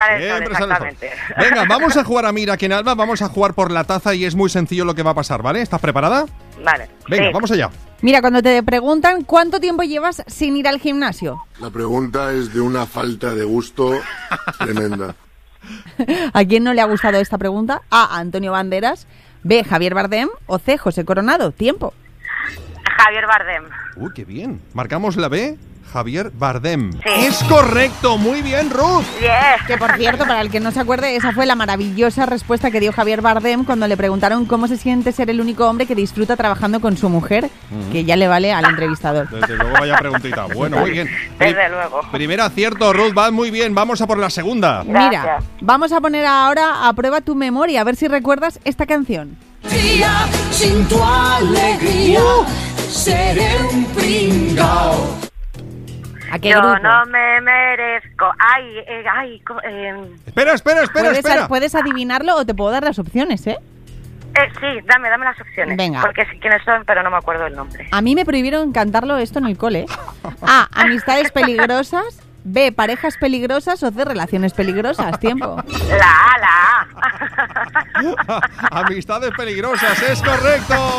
exactamente. Venga, vamos a jugar a Mira quién Alba, vamos a jugar por la taza y es muy sencillo lo que va a pasar, ¿vale? ¿Estás preparada? Vale. Venga, sí. vamos allá. Mira, cuando te preguntan cuánto tiempo llevas sin ir al gimnasio, La pregunta es de una falta de gusto tremenda. ¿a quién no le ha gustado esta pregunta? A. Antonio Banderas, B. Javier Bardem o C. José Coronado. Tiempo. Javier Bardem. Uy, qué bien. Marcamos la B, Javier Bardem. Sí. Es correcto, muy bien, Ruth. Yeah. Que por cierto, para el que no se acuerde, esa fue la maravillosa respuesta que dio Javier Bardem cuando le preguntaron cómo se siente ser el único hombre que disfruta trabajando con su mujer, que ya le vale al entrevistador. Desde luego, vaya preguntita. Bueno, muy bien. Desde luego. Primer acierto, Ruth, vas muy bien. Vamos a por la segunda. Mira, Gracias. vamos a poner ahora a prueba tu memoria, a ver si recuerdas esta canción. Día sin tu alegría, seré un pringao. ¿A qué Yo grupo? no me merezco. Espera. ¿Puedes adivinarlo o te puedo dar las opciones, eh? Sí, dame las opciones. Venga. Porque sé quiénes son, pero no me acuerdo el nombre. A mí me prohibieron cantarlo esto en el cole. A. Amistades peligrosas. B. Parejas peligrosas. O C. Relaciones peligrosas. Tiempo. La A. Amistades peligrosas, es correcto.